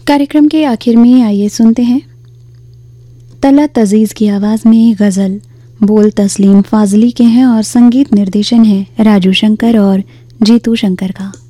कार्यक्रम के आखिर में आइए सुनते हैं तलत अजीज की आवाज़ में गज़ल। बोल तस्लीम फाजली के हैं और संगीत निर्देशन है राजू शंकर और जीतू शंकर का।